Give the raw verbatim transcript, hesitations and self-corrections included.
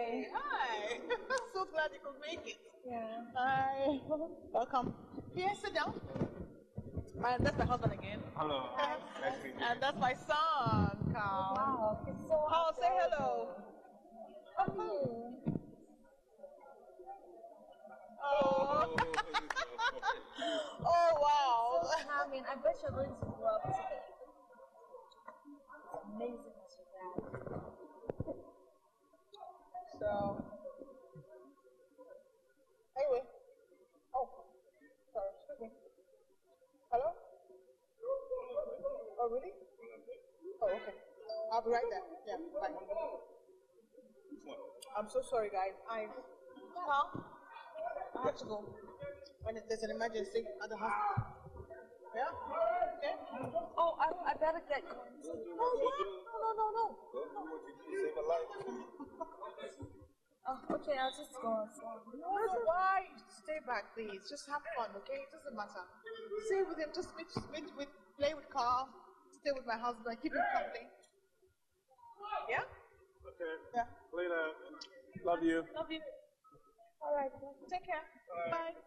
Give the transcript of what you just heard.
Hi. Hi. So glad you could make it. Yeah. Hi. Welcome. Here, sit down. My, that's my husband again. Hello. Nice to meet you. And that's my son, Carl. Wow. He's so Carl, say hello. happy. Oh. Oh, wow. So charming. I bet you're going to grow up today. It's amazing as your dad. So, anyway. Oh, sorry. Excuse me. Hello? Oh, really? Oh, okay. I'll be right there. Yeah, bye. I'm so sorry, guys. I, Carl, I have to go. When there's an emergency at the hospital. Yeah? Okay? Oh, I, I better get going. Oh, yeah? No, no, no, no. Save a life. Oh, okay, I'll just go on. No, no, why? Stay back, please. Just have fun, okay? It doesn't matter. Stay with him. Just meet, meet with, play with Carl. Stay with my husband. Keep him company. Yeah? Okay. Yeah. Later. Love you. Love you. All right. Take care. Bye. Bye.